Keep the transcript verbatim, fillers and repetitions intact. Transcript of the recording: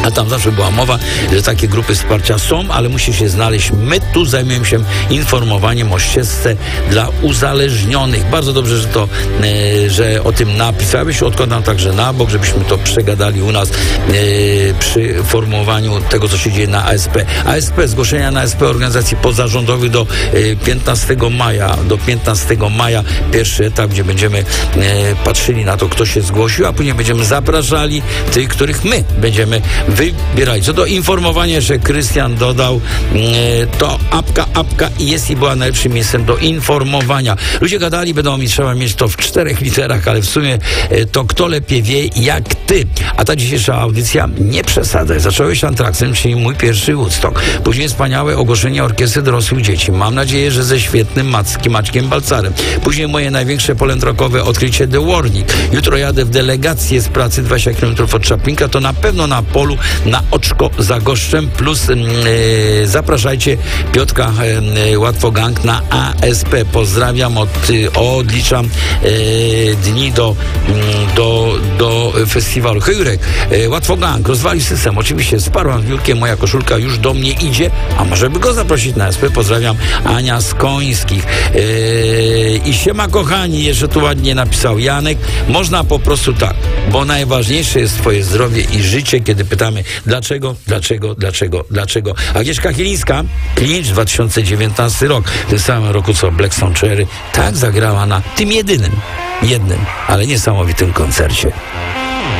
A tam zawsze była mowa, że takie grupy wsparcia są, ale musi się znaleźć. My tu zajmujemy się informowaniem o ścieżce dla uzależnionych. Bardzo dobrze, że to, e, że o tym napisałeś. Odkładam także na bok, żebyśmy to przegadali u nas e, przy formułowaniu tego, co się dzieje na A S P. A S P, zgłoszenia na A S P organizacji pozarządowych do e, piętnastego maja. Do piętnastego maja pierwszy etap, gdzie będziemy e, patrzyli na to, kto się zgłosił, a później będziemy zapraszali tych, których my będziemy wybierali. Co do informowania, że Krystian dodał, to apka, apka jest i była najlepszym miejscem do informowania. Ludzie gadali, będą mi trzeba mieć to w czterech literach, ale w sumie to kto lepiej wie jak ty. A ta dzisiejsza audycja, nie przesadzaj. Zacząłeś Antraksem, czyli mój pierwszy Woodstock. Później wspaniałe ogłoszenie orkiestry dorosłych dzieci. Mam nadzieję, że ze świetnym Macki, Maćkiem Balcarem. Później moje największe polędrokowe odkrycie The Warning. Jutro jadę w delegację z pracy dwadzieścia kilometrów od Czaplinka, to na pewno na polu, na Oczko za Goszczem, plus yy, zapraszajcie Piotrka yy, Łatwogang na A S P. Pozdrawiam, od, yy, odliczam yy, dni do, yy, do, do festiwalu. Hej Jurek, yy, Łatwogang rozwalił system, oczywiście sparłam z biurkiem, moja koszulka już do mnie idzie, a może by go zaprosić na A S P. Pozdrawiam, Ania z Końskich. Yy, I siema kochani, jeszcze tu ładnie napisał Janek, można po prostu tak, bo najważniejsze jest twoje zdrowie i życie, kiedy pytamy dlaczego, dlaczego, dlaczego, dlaczego. Agnieszka Chylińska, Clinch, dwa tysiące dziewiętnasty rok, w tym samym roku co Blackstone Cherry, tak zagrała na tym jedynym, jednym, ale niesamowitym koncercie.